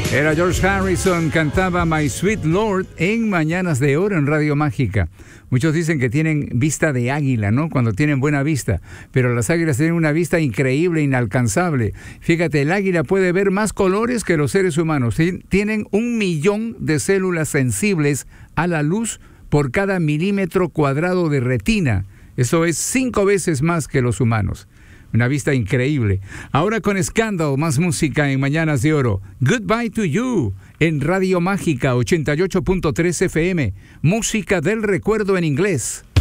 Era George Harrison, cantaba My Sweet Lord en Mañanas de Oro en Radio Mágica. Muchos dicen que tienen vista de águila, ¿no? Cuando tienen buena vista. Pero las águilas tienen una vista increíble, inalcanzable. Fíjate, el águila puede ver más colores que los seres humanos. Tienen 1 millón de células sensibles a la luz por cada milímetro cuadrado de retina. Eso es 5 veces más que los humanos. Una vista increíble. Ahora con Scandal, más música en Mañanas de Oro. Goodbye to You en Radio Mágica 88.3 FM. Música del recuerdo en inglés.